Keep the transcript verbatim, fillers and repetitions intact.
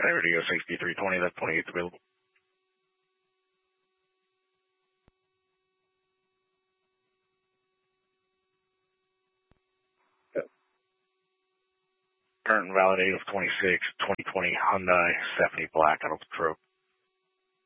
Vertigo sixty-three twenty, that twenty-eighth available. Yep. Current validated of twenty-six, twenty twenty Hyundai Stephanie Black out of the Trope.